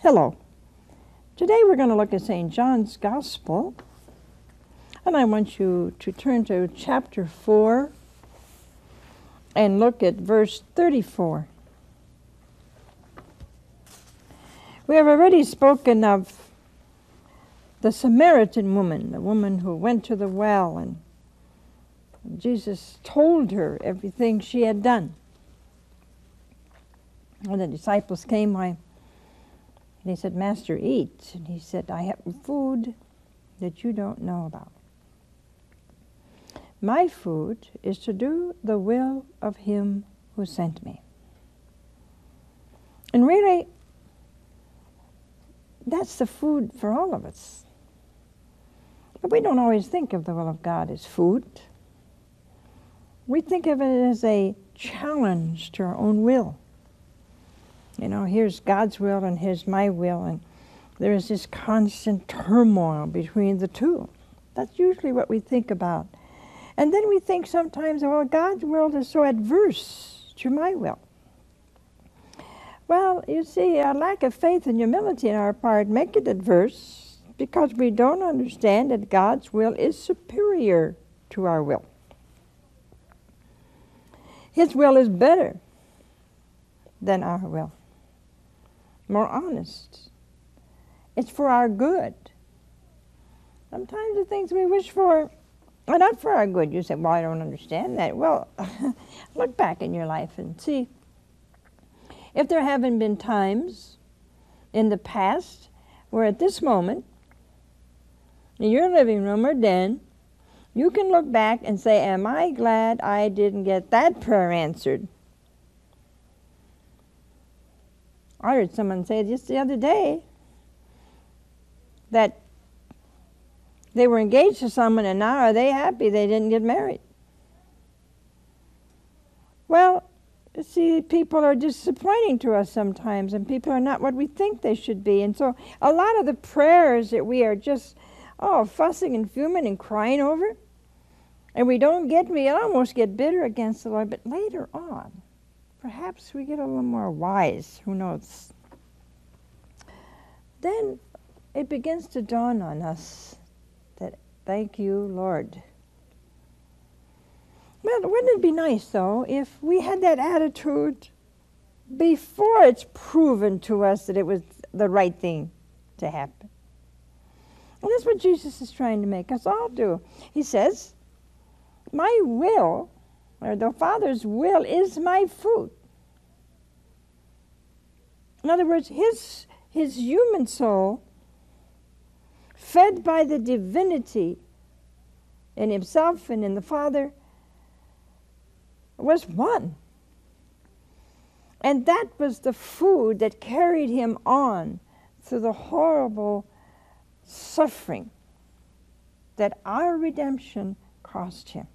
Hello. Today we're going to look at St. John's Gospel, and I want you to turn to chapter 4 and look at verse 34. We have already spoken of the Samaritan woman, the woman who went to the well, and Jesus told her everything she had done. When the disciples came, they said, "Master, eat." And he said, "I have food that you don't know about. My food is to do the will of him who sent me." And really, that's the food for all of us. But we don't always think of the will of God as food. We think of it as a challenge to our own will. You know, here's God's will and here's my will, and there is this constant turmoil between the two. That's usually what we think about. And then we think sometimes, well, God's will is so adverse to my will. Well, you see, a lack of faith and humility on our part make it adverse because we don't understand that God's will is superior to our will. His will is better than our will, more honest. It's for our good. Sometimes the things we wish for are not for our good. You say, "Well, I don't understand that." Well, look back in your life and see if there haven't been times in the past where at this moment, in your living room or den, you can look back and say, "Am I glad I didn't get that prayer answered?" I heard someone say just the other day that they were engaged to someone and now are they happy they didn't get married. Well, see, people are disappointing to us sometimes, and people are not what we think they should be. And so a lot of the prayers that we are just, fussing and fuming and crying over, and we almost get bitter against the Lord, but later on, perhaps we get a little more wise, who knows. Then it begins to dawn on us that, thank you, Lord. Well, wouldn't it be nice, though, if we had that attitude before it's proven to us that it was the right thing to happen? And that's what Jesus is trying to make us all do. He says, my will, or the Father's will, is my food. In other words, his human soul, fed by the divinity in himself and in the Father, was one. And that was the food that carried him on through the horrible suffering that our redemption cost him.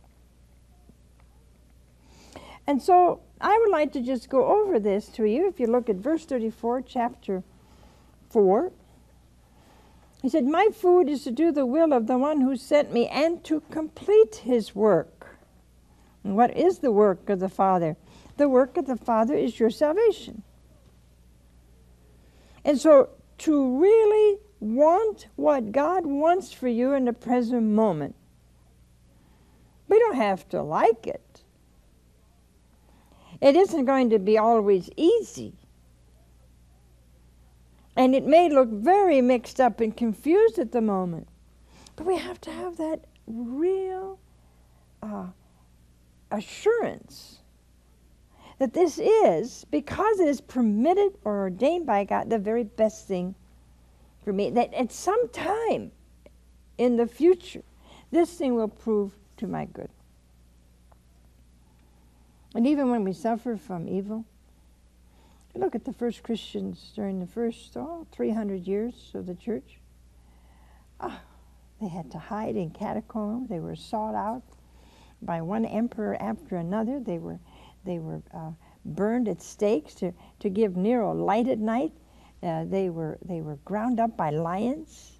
And so I would like to just go over this to you. If you look at verse 34, chapter 4, he said, "My food is to do the will of the one who sent me and to complete his work." And what is the work of the Father? The work of the Father is your salvation. And so to really want what God wants for you in the present moment, we don't have to like it. It isn't going to be always easy. And it may look very mixed up and confused at the moment. But we have to have that real assurance that this is, because it is permitted or ordained by God, the very best thing for me. That at some time in the future, this thing will prove to my good. And even when we suffer from evil, look at the first Christians during the first 300 years of the church. They had to hide in catacombs. They were sought out by one emperor after another. They were burned at stakes to give Nero light at night. They were ground up by lions.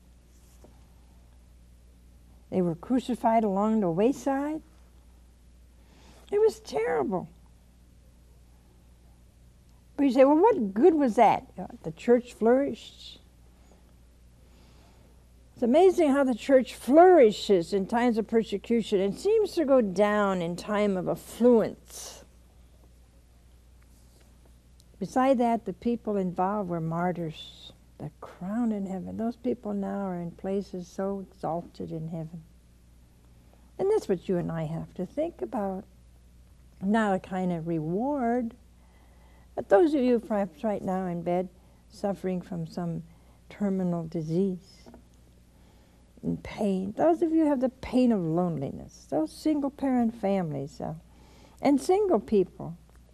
They were crucified along the wayside. It was terrible. But you say, well, what good was that? The church flourished. It's amazing how the church flourishes in times of persecution and seems to go down in time of affluence. Beside that, the people involved were martyrs, the crown in heaven. Those people now are in places so exalted in heaven. And that's what you and I have to think about. Not a kind of reward. But those of you perhaps right now in bed suffering from some terminal disease, in pain, those of you who have the pain of loneliness, those single parent families and single people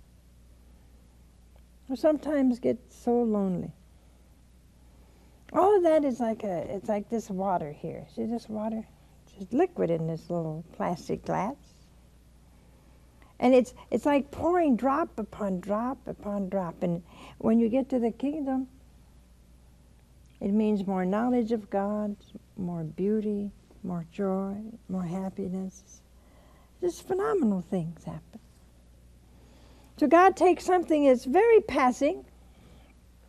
who sometimes get so lonely. All of that is it's like this water here. See this water? It's liquid in this little plastic glass. And it's like pouring drop upon drop upon drop. And when you get to the kingdom, it means more knowledge of God, more beauty, more joy, more happiness. Just phenomenal things happen. So God takes something that's very passing,